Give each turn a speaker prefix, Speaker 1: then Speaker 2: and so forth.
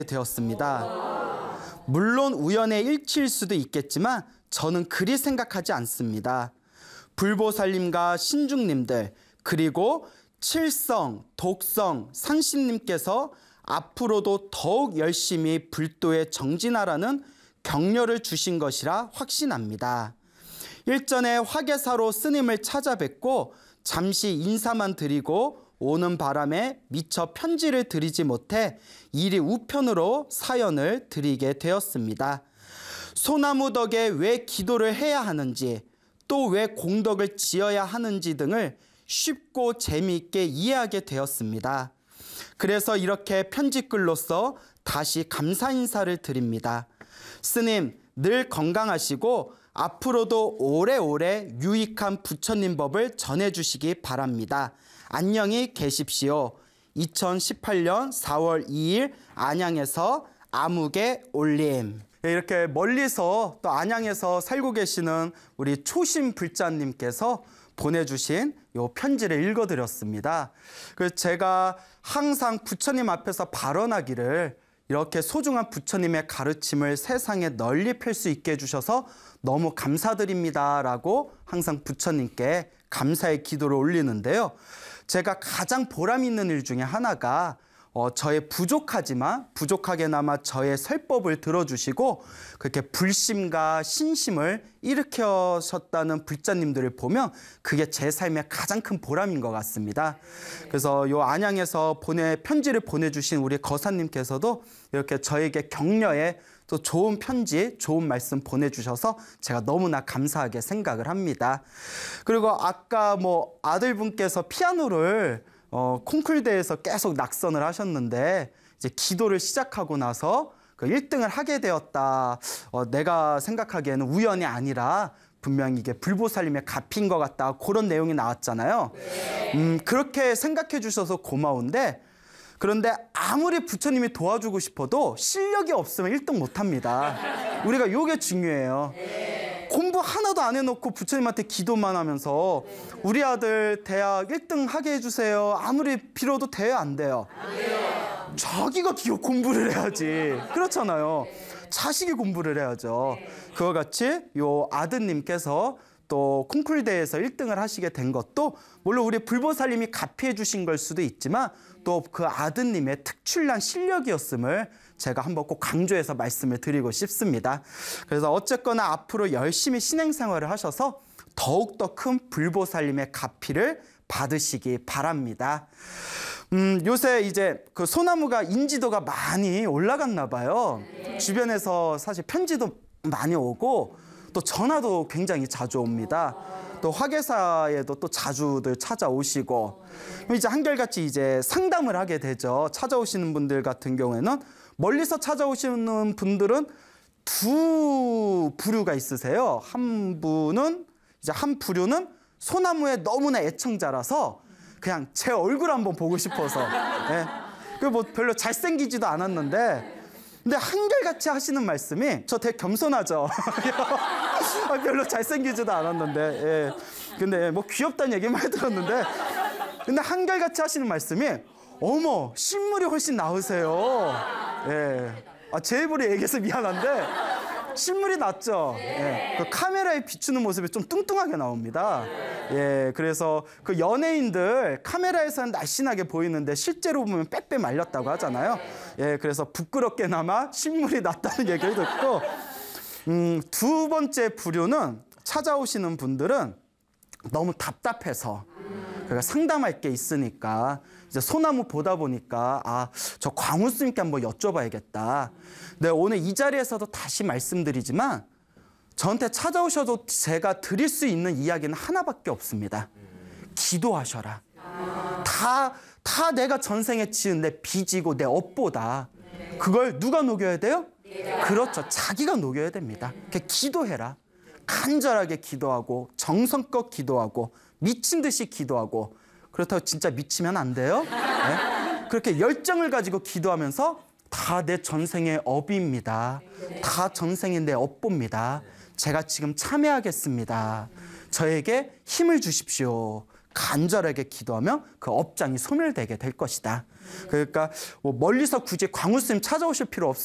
Speaker 1: 되었습니다. 물론 우연의 일치일 수도 있겠지만 저는 그리 생각하지 않습니다. 불보살님과 신중님들 그리고 칠성, 독성, 상신님께서 앞으로도 더욱 열심히 불도에 정진하라는 격려를 주신 것이라 확신합니다. 일전에 화계사로 스님을 찾아뵙고 잠시 인사만 드리고 오는 바람에 미처 편지를 드리지 못해 일이 우편으로 사연을 드리게 되었습니다. 소나무 덕에 왜 기도를 해야 하는지 또 왜 공덕을 지어야 하는지 등을 쉽고 재미있게 이해하게 되었습니다. 그래서 이렇게 편지글로써 다시 감사 인사를 드립니다. 스님 늘 건강하시고 앞으로도 오래오래 유익한 부처님 법을 전해주시기 바랍니다. 안녕히 계십시오. 2018년 4월 2일 안양에서 아무개 올림. 이렇게 멀리서 또 안양에서 살고 계시는 우리 초심 불자님께서 보내주신 요 편지를 읽어드렸습니다. 그래서 제가 항상 부처님 앞에서 발언하기를 이렇게 소중한 부처님의 가르침을 세상에 널리 펼 수 있게 해주셔서 너무 감사드립니다 라고 항상 부처님께 감사의 기도를 올리는데요. 제가 가장 보람 있는 일 중에 하나가 저의 부족하지만 부족하게나마 저의 설법을 들어주시고 그렇게 불심과 신심을 일으켜셨다는 불자님들을 보면 그게 제 삶의 가장 큰 보람인 것 같습니다. 그래서 요 안양에서 편지를 보내주신 우리 거사님께서도 이렇게 저에게 격려에 또 좋은 편지, 좋은 말씀 보내주셔서 제가 너무나 감사하게 생각을 합니다. 그리고 아까 아들분께서 피아노를 콩쿨대에서 계속 낙선을 하셨는데 이제 기도를 시작하고 나서 그 1등을 하게 되었다. 내가 생각하기에는 우연이 아니라 분명히 이게 불보살님의 값인 것 같다. 그런 내용이 나왔잖아요. 그렇게 생각해 주셔서 고마운데 그런데 아무리 부처님이 도와주고 싶어도 실력이 없으면 1등 못합니다. 우리가 이게 중요해요. 공부 하나도 안 해놓고 부처님한테 기도만 하면서 우리 아들 대학 1등 하게 해주세요. 아무리 빌어도 돼요, 안 돼요? 자기가 공부를 해야지. 그렇잖아요. 자식이 공부를 해야죠. 그와 같이 요 아드님께서 또 콩쿨대회에서 1등을 하시게 된 것도 물론 우리 불보살님이 가피해 주신 걸 수도 있지만 또 그 아드님의 특출난 실력이었음을 제가 한번 꼭 강조해서 말씀을 드리고 싶습니다. 그래서 어쨌거나 앞으로 열심히 신행생활을 하셔서 더욱더 큰 불보살님의 가피를 받으시기 바랍니다. 요새 이제 그 소나무가 인지도가 많이 올라갔나 봐요. 주변에서 사실 편지도 많이 오고 또 전화도 굉장히 자주 옵니다. 또 화계사에도 또 자주들 찾아오시고 이제 한결같이 이제 상담을 하게 되죠. 찾아오시는 분들 같은 경우에는 멀리서 찾아오시는 분들은 두 부류가 있으세요. 한 부류는 소나무의 너무나 애청자라서 그냥 제 얼굴 한번 보고 싶어서 그 별로 잘생기지도 않았는데 근데 한결같이 하시는 말씀이 저 되게 겸손하죠. 별로 잘생기지도 않았는데 근데 귀엽다는 얘기만 들었는데 근데 한결같이 하시는 말씀이 어머 실물이 훨씬 나으세요. 제 입으로 얘기해서 미안한데 실물이 낫죠. 그 카메라에 비추는 모습이 좀 뚱뚱하게 나옵니다. 그래서 그 연예인들 카메라에서는 날씬하게 보이는데 실제로 보면 빼빼 말렸다고 하잖아요. 그래서 부끄럽게나마 실물이 낫다는 얘기를 듣고 두 번째 부류는 찾아오시는 분들은 너무 답답해서 그러니까 상담할 게 있으니까 이제 소나무 보다 보니까 저 광우 스님께 한번 여쭤봐야겠다. 네, 오늘 이 자리에서도 다시 말씀드리지만 저한테 찾아오셔도 제가 드릴 수 있는 이야기는 하나밖에 없습니다. 기도하셔라. 다 내가 전생에 지은 내 빚이고 내 업보다 그걸 누가 녹여야 돼요? 그렇죠. 자기가 녹여야 됩니다. 기도해라. 간절하게 기도하고 정성껏 기도하고 미친 듯이 기도하고 그렇다고 진짜 미치면 안 돼요. 그렇게 열정을 가지고 기도하면서 다 내 전생의 업입니다. 다 전생의 내 업보입니다. 제가 지금 참여하겠습니다. 저에게 힘을 주십시오. 간절하게 기도하면 그 업장이 소멸되게 될 것이다. 그러니까 뭐 멀리서 굳이 광우 스님 찾아오실 필요 없어요.